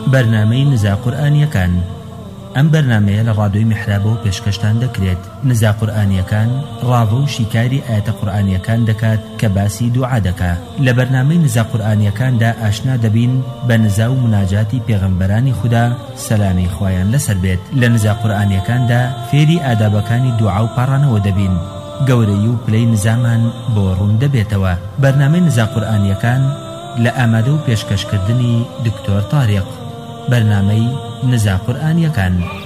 بەرنامەی نزا قورئانیەکان. ئەم بەرنامەیە لە ڕادیۆی میحرابەوە پێشکەشتان دەکرێت. نزا قورئانیەکان ڕاوە و شیکاری ئاەتە قورئانیەکان دەکات کە باسی دوعا دەکات. لە بەرنامەی نزا قورئانیەکاندا ئاشنا دەبین بە نزا و مناجاتی پێغەمبەرانی خوددا سەلامی خوایان لەسەر بێت. لە نزا قورئانیەکاندا فێری ئادابەکانی دوعا و پاڕانەوە دەبین. گەورەی و پلەی نزامان بۆ ڕوون دەبێتەوە. بەرنامەی نزا قورئانیەکان لە ئامادە و پێشکەشکردنی دکتۆر تاریق. بەرنامەی نزا قورئانیەکان.